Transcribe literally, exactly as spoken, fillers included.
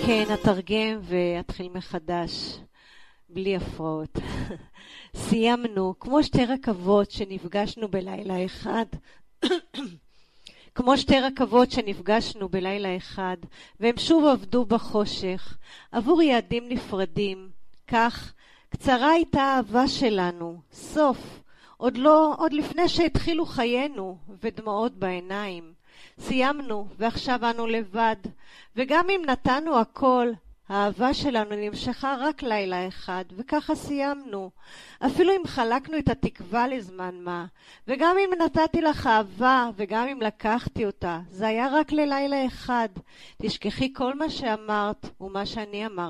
כן, אתרגם ואתחיל מחדש, בלי הפרעות. סיימנו, כמו שתי רכבות שנפגשנו בלילה אחד, כמו שתי רכבות שנפגשנו בלילה אחד, והם שוב עבדו בחושך, עבור יעדים נפרדים. כך, קצרה הייתה האהבה שלנו, סוף, עוד לא, עוד לפני שהתחילו חיינו, ודמעות בעיניים. סיימנו, ועכשיו אנו לבד, וגם אם נתנו הכל, האהבה שלנו נמשכה רק לילה אחד, וככה סיימנו. אפילו אם חלקנו את התקווה לזמן מה, וגם אם נתתי לך אהבה, וגם אם לקחתי אותה, זה היה רק ללילה אחד. תשכחי כל מה שאמרת ומה שאני אמרתי.